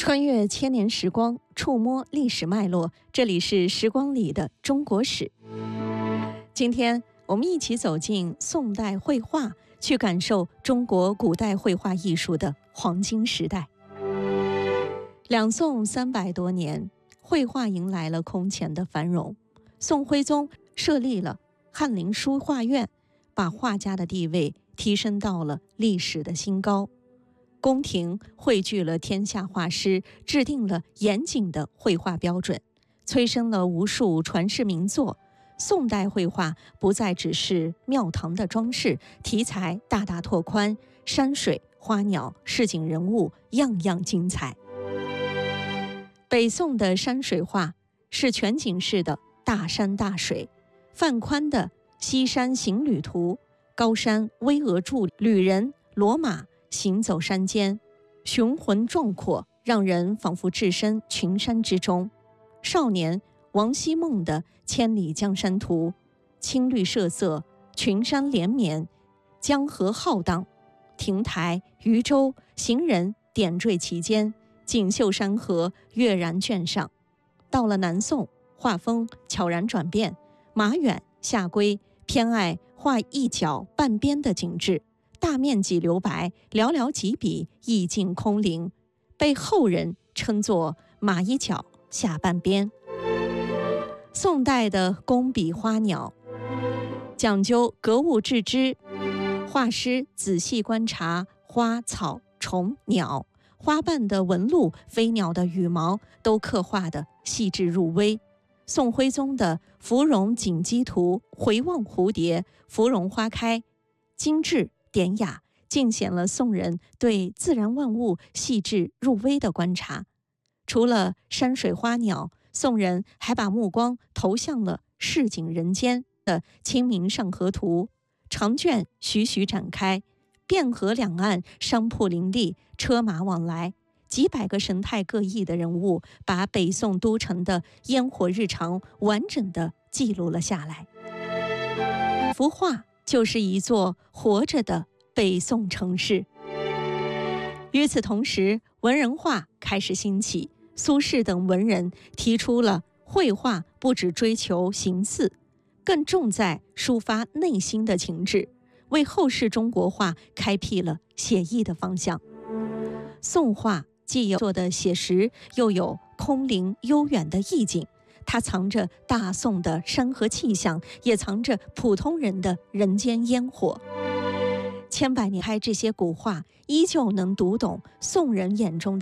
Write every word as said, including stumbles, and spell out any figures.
穿越千年时光，触摸历史脉络，这里是时光里的中国史。今天我们一起走进宋代绘画，去感受中国古代绘画艺术的黄金时代。两宋三百多年，绘画迎来了空前的繁荣。宋徽宗设立了翰林书画院，把画家的地位提升到了历史的新高。宫廷汇聚了天下画师，制定了严谨的绘画标准，催生了无数传世名作。宋代绘画不再只是庙堂的装饰，题材大大拓宽，山水、花鸟、市井人物样样精彩。北宋的山水画是全景式的大山大水，范宽的《西山行旅图》，高山巍峨伫，旅人、骡马行走山间，雄浑壮阔，让人仿佛置身群山之中。少年王希孟的《千里江山图》，青绿设色，群山连绵，江河浩荡，亭台渔舟，行人点缀其间，锦绣山河跃然卷上。到了南宋，画风悄然转变，马远、夏圭偏爱画一角半边的景致，大面积留白，寥寥几笔，意境空灵，被后人称作马一角下半边。宋代的工笔花鸟讲究格物致知，画师仔细观察花草虫鸟，花瓣的纹路，飞鸟的羽毛，都刻画得细致入微。宋徽宗的《芙蓉锦鸡图》回望蝴蝶，芙蓉花开，精致典雅，尽显了宋人对自然万物细致入微的观察。除了山水花鸟，宋人还把目光投向了市井人间的《清明上河图》，长卷徐徐展开，汴河两岸商铺林立，车马往来，几百个神态各异的人物，把北宋都城的烟火日常完整地记录了下来。幅画就是一座活着的北宋城市。与此同时，文人画开始兴起，苏轼等文人提出了绘画不只追求形似，更重在抒发内心的情志，为后世中国画开辟了写意的方向。宋画既有做的写实，又有空灵悠远的意境，它藏着大宋的山河气象，也藏着普通人的人间烟火。千百年拍这些古画，依旧能读懂宋人眼中的